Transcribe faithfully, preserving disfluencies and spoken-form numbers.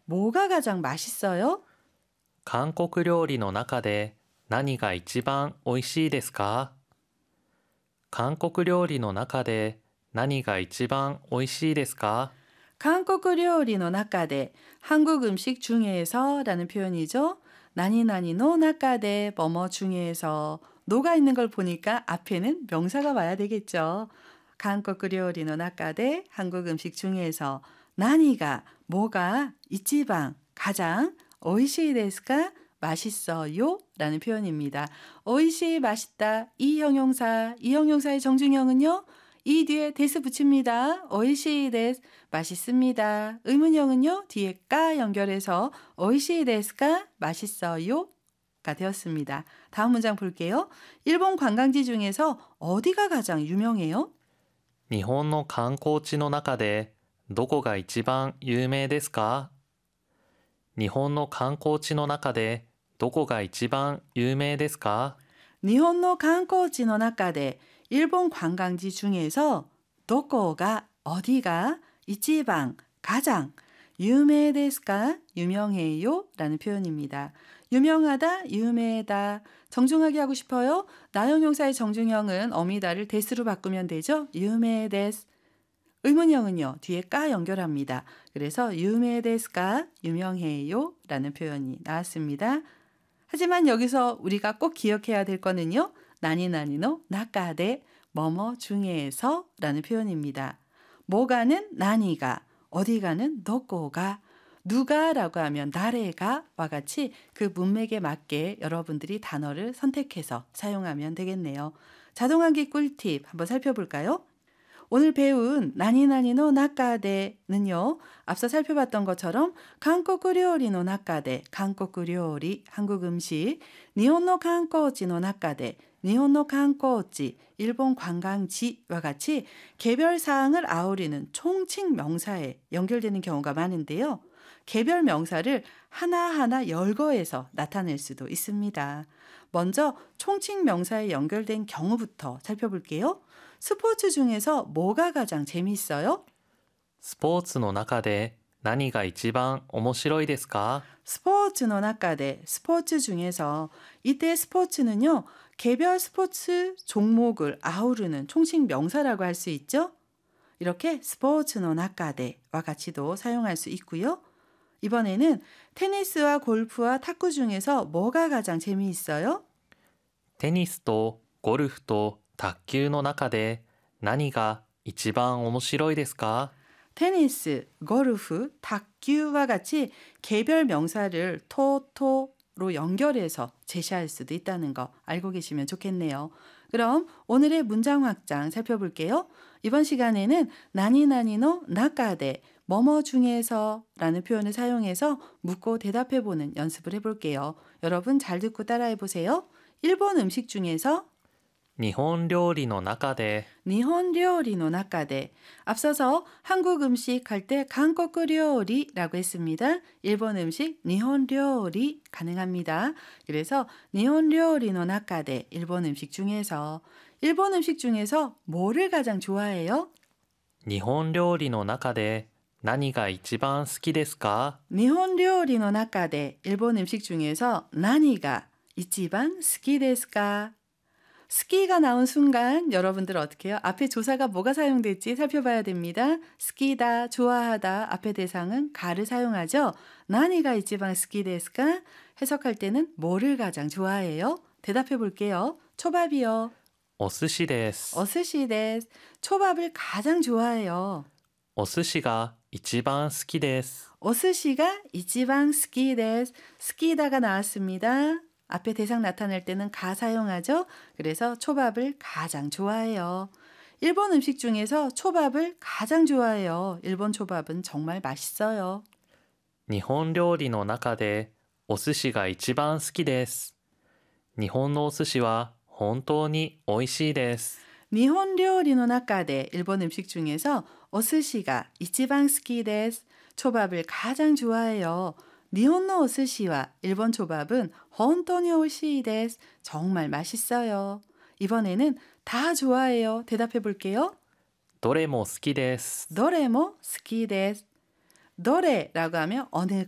뭐가 가장 맛있어요? 韓国料理の中で何が一番おいしいですか？韓国料理の中で何が一番おいしいですか？ 한국 요리の 中で 한국 음식 중에서라는 표현이죠. 나니나니노 나카데 뭐뭐 중에서 노가 있는 걸 보니까 앞에는 명사가 와야 되겠죠. 한국 요리の 中で 한국 음식 중에서 나니가 뭐가 이치방 가장 오이시 데스까 맛있어요 라는 표현입니다. 오이시 맛있다 이 형용사 이 형용사의 정중형은요. 이 뒤에 데스 붙입니다. 오이시 데스 맛있습니다. 의문형은요. 뒤에 까 연결해서 오이시 데스까 맛있어요가 되었습니다. 다음 문장 볼게요. 일본 관광지 중에서 어디가 가장 유명해요? 日本の観光地の中でどこが一番有名ですか？日本の観光地の中でどこが一番有名ですか？ 일본의 관광지の 中で 일본 관광지 중에서 도코가 어디가 이치방 가장 유명해데스까 유명해요 라는 표현입니다. 유명하다 유명하다 정중하게 하고 싶어요? 나형용사의 정중형은 어미다를 데스로 바꾸면 되죠. 유명해데스 의문형은요. 뒤에 까 연결합니다. 그래서 유명해데스까 유명해요 라는 표현이 나왔습니다. 하지만 여기서 우리가 꼭 기억해야 될 거는요. 나니나니노 나카데 뭐뭐 중에서 라는 표현입니다. 뭐가는 나니가, 어디가는 도코가, 누가라고 하면 나래가와 같이 그 문맥에 맞게 여러분들이 단어를 선택해서 사용하면 되겠네요. 자동환기 꿀팁 한번 살펴볼까요? 오늘 배운 나니나니노 나카데는요. 앞서 살펴봤던 것처럼 한국 요리노 나카데, 한국 요리, 한국 음식, 니혼노 관광지노 나카데, 니혼노 관광지, 일본 관광지와 같이 개별 사항을 아우르는 총칭 명사에 연결되는 경우가 많은데요. 개별 명사를 하나하나 열거해서 나타낼 수도 있습니다. 먼저 총칭 명사에 연결된 경우부터 살펴볼게요. 스포츠 중에서 뭐가 가장 재미있어요? スポーツの中で何が一番面白いですか？ 스포츠의 中で 스포츠 중에서 이때 스포츠는요. 개별 스포츠 종목을 아우르는 총칭 명사라고 할 수 있죠. 이렇게 스포츠의 中で와 같이도 사용할 수 있고요. 이번에는 테니스와 골프와 탁구 중에서 뭐가 가장 재미있어요? テニスとゴルフと卓球の中で何が一番面白いですか？ 테니스, 골프, 탁구와 같이 개별 명사를 토토로 연결해서 제시할 수도 있다는 거 알고 계시면 좋겠네요. 그럼 오늘의 문장 확장 살펴볼게요. 이번 시간에는 나니나니노 나카데 뭐뭐 중에서 라는 표현을 사용해서 묻고 대답해보는 연습을 해볼게요. 여러분 잘 듣고 따라해보세요. 일본 음식 중에서 日本料理の中で 일본 요리의 中で 앞서서 한국 음식 할 때 한국 요리라고 했습니다. 일본 음식 일본 요리 가능합니다. 그래서 일본 요리의 中で 일본 음식 중에서 일본 음식 중에서 뭐를 가장 좋아해요? 日本料理の中で何が一番好きですか？ 일본 요리의 中で 일본 음식 중에서 나니가 이치방 스키 데스까? 스키가 나온 순간 여러분들 어떻게 해요? 앞에 조사가 뭐가 사용될지 살펴봐야 됩니다. 스키다, 좋아하다, 앞에 대상은 가를 사용하죠. 나니가 이치방 스키 데스까? 해석할 때는 뭐를 가장 좋아해요? 대답해 볼게요. 초밥이요. お寿司です。 어스시 데스. 초밥을 가장 좋아해요. お寿司が一番好きです。 어스시가 이치방 스키 데스. 스키다가 나왔습니다. 앞에 대상 나타낼 때는 가 사용하죠. 그래서 초밥을 가장 좋아해요. 일본 음식 중에서 초밥을 가장 좋아해요. 일본 초밥은 정말 맛있어요. 日本料理の中でお寿司が一番好きです。日本のお寿司は本当に美味しいです。 일본 요리의 中で 일본 음식 중에서 오스시가 이치방 스키 데스. 초밥을 가장 좋아해요. 니혼노 오스시와 일본 초밥은 혼토니 오이시 데스. 정말 맛있어요. 이번에는 다 좋아해요. 대답해 볼게요. どれも好きです。 노래모 스키 데스. 노래라고 하면 어느